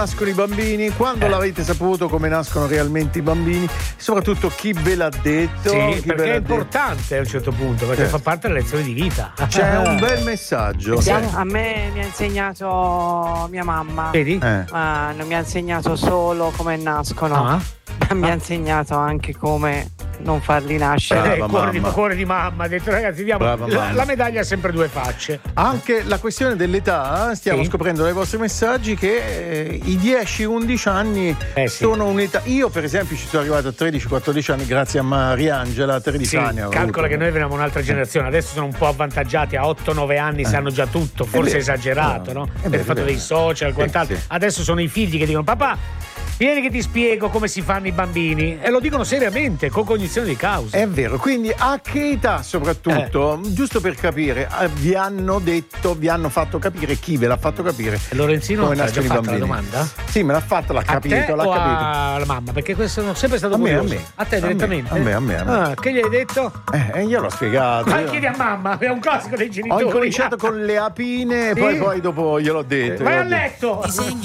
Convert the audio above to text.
nascono i bambini? Quando l'avete saputo come nascono realmente i bambini? Soprattutto chi ve l'ha detto? Sì, perché è importante a un certo punto, perché fa parte della lezione di vita. C'è un bel messaggio. A me mi ha insegnato mia mamma. Vedi? Non mi ha insegnato solo come nascono, ma mi ha insegnato anche come non farli nascere. Cuore di mamma, ha detto ragazzi diamo la medaglia ha sempre due facce. Anche la questione dell'età, stiamo scoprendo dai vostri messaggi che i 10-11 anni sono un'età. Io per esempio ci sono arrivato a 13-14 anni grazie a Mariangela Trevisani. Calcola che noi veniamo un'altra generazione, adesso sono un po' avvantaggiati, a 8-9 anni sanno già tutto, forse esagerato, no? Per il fatto dei social, quant'altro. Adesso sono i figli che dicono papà vieni che ti spiego come si fanno i bambini, e lo dicono seriamente, con cognizione di causa. È vero, quindi a che età soprattutto, giusto per capire, vi hanno fatto capire, chi ve l'ha fatto capire? Lorenzino ha già fatto la domanda? Sì, me l'ha fatta, l'ha capito, l'ha capito. Alla mamma, perché questo sono sempre stato curioso. A te direttamente? A me. Che gli hai detto? Io l'ho spiegato. Ma chiedi a mamma, è un classico dei genitori. Ho incominciato con le apine, poi dopo gliel'ho detto. Vai a letto!